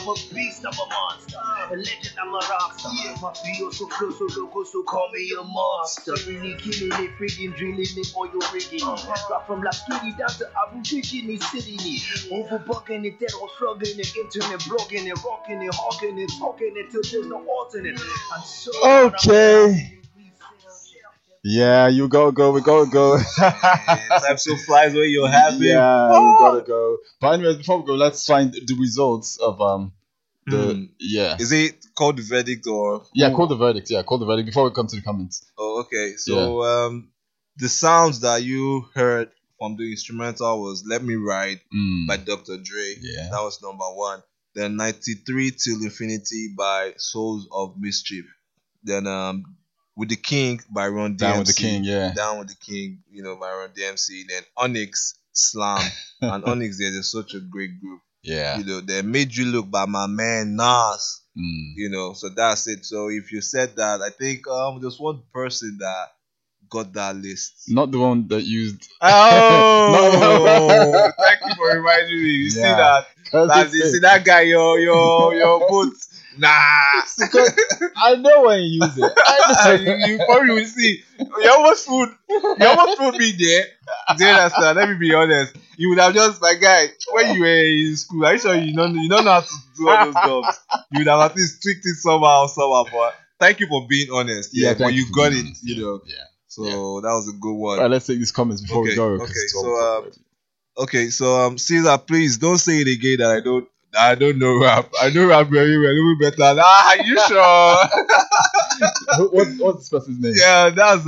a beast, I'm a monster. A legend, I'm a rockstar. My feel so close, so local, so call me a monster. Really killing it, freaking drilling it, or you're rigging it. Right from La Kitty down to Abu Dhabi, city it. Overbugging it, dead or slugging it, internet, blogging it, rocking it, hawking it, talking it till there's no alternate. I'm so Okay. Yeah, you gotta go. We gotta go. Time so flies when you're having. Yeah, we gotta go. But anyways, before we go, let's find the results of yeah. Is it called the verdict or? Yeah, call the verdict. Yeah, call the verdict before we come to the comments. Oh, okay. So the sounds that you heard from the instrumental was "Let Me Ride" by Dr. Dre. Yeah, that was number one. Then 93 Till Infinity by Souls of Mischief. Then With the King by Run DMC. Down with the King, yeah. Down with the King, by Run DMC. Then Onyx Slam. And Onyx, they're such a great group. Yeah. They Made You Look by my man Nas. So that's it. So if you said that, I think there's one person that got that list. Not the one that used. Oh, thank you for reminding me. You see that? See that guy, your boots. Nah, I know when you use it. You probably will see. You almost put me there. Do you understand? Let me be honest. You would have just, my guy, when you were in school, are you sure you don't know how to do all those jobs? You would have at least tweaked it somehow. But thank you for being honest. Yeah, but you got it. Yeah. So that was a good one. All right, let's take these comments before we go. Okay, so Caesar, please don't say it again that I don't know rap. I know rap very well, even better. Are you sure? What's this person's name? Yeah, that's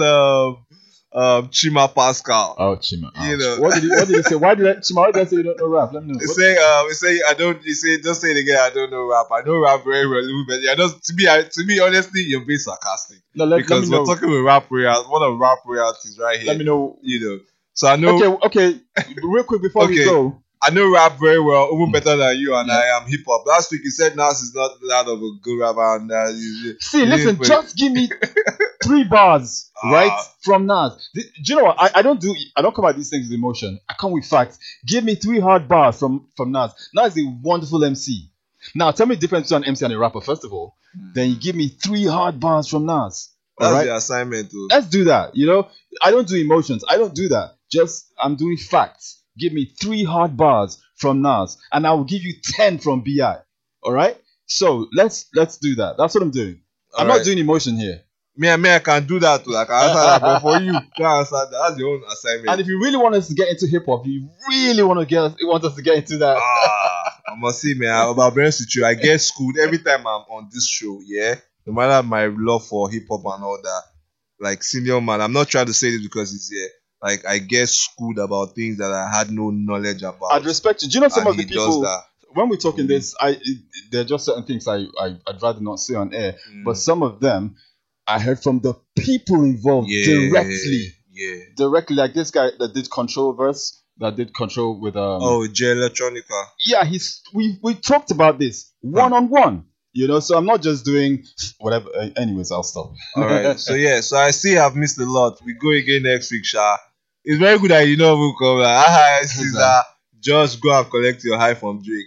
Chima Pascal. Oh, Chima. What did he say? Why did I say you don't know rap? Let me know. He say don't say it again. I don't know rap. I know rap very well, even better. Yeah, to me, honestly, you're being sarcastic. No, because we're talking with rap royalties. One of rap royalties right here. Let me know. So I know. Okay. Real quick before we go. I know rap very well, even better than you, and I am hip hop. Last week you said Nas is not that of a good rapper. And listen, just give me 3 bars, right, from Nas. Do you know what? I don't come at these things with emotion. I come with facts. Give me 3 hard bars from Nas. Nas is a wonderful MC. Now tell me the difference between an MC and a rapper. First of all, then you give me 3 hard bars from Nas. That's the assignment, too. Let's do that. I don't do emotions. I don't do that. I'm doing facts. Give me 3 hard bars from Nas, and I will give you 10 from BI. All right? So let's do that. That's what I'm doing. I'm not doing emotion here. Me, I can do that too. I can answer that, but for you, that's your own assignment. And if you really want us to get into hip hop, you really want us to get into that. I must say, man, about being with you, I get schooled every time I'm on this show. Yeah, no matter my love for hip hop and all that. Like senior man, I'm not trying to say this because he's here. Like, I get schooled about things that I had no knowledge about. I'd respect you. Do you know some of the people, when we're talking this, there are just certain things I'd rather not say on air. But some of them, I heard from the people involved directly. Yeah. Directly, like this guy that did Control Verse, that did Control with... J Electronica. Yeah, we talked about this one-on-one. So I'm not just doing whatever. Anyways, I'll stop. All right. So I see I've missed a lot. We go again next week, Sha. It's very good that we'll come. Like, Caesar, just go and collect your high from Drake.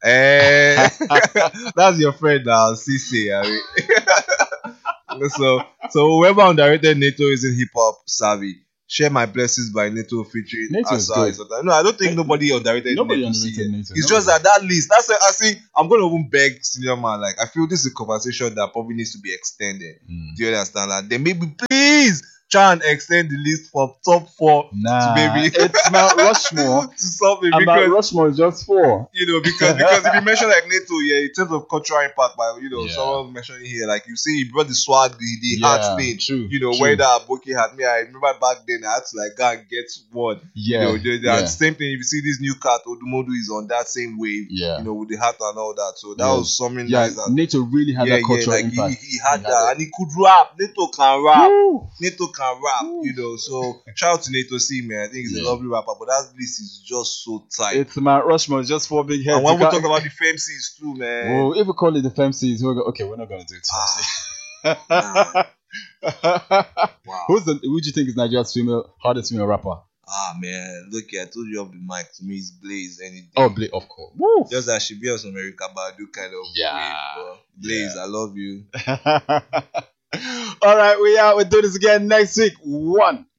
That's your friend now, CC. So whoever underrated Neto isn't hip hop savvy. Share My Blessings by Neto featuring Asa. No, I don't think nobody underrated Neto. It's just that list. That's why I see. I'm going to even beg senior man. Like, I feel this is a conversation that probably needs to be extended. Do you understand that? Then maybe please try and extend the list from top 4 to maybe it's Mount Rushmore to something. And Mount Rushmore is just 4. Because if you mention like Neto, in terms of cultural impact, by someone mentioning here, like you see, he brought the swag, the hat thing. True. Where that Aboki hat. Me, I remember back then I had to like go and get one. The same thing. If you see this new cat, Odumodu is on that same wave. With the hat and all that. So that was something nice. Neto really had that cultural impact. He had that, and he could rap. Neto can rap. Neto can rap, so shout out to Neto C, man. I think he's a lovely rapper, but that list is just so tight. It's Mount Rushmore, it's just 4 big heads. And when we talk about the FMCs too, man. Well, if we call it the FMCs, we're not going to do it. Wow. Who do you think is Nigeria's hardest female rapper? Ah man, look here, I told you off the mic. To me, it's Blaze anything. Oh, Blaze, of course. Woo. Just that she be on some America Badu kind of wave, but Blaze, I love you. All right, we out. We'll do this again next week. 1.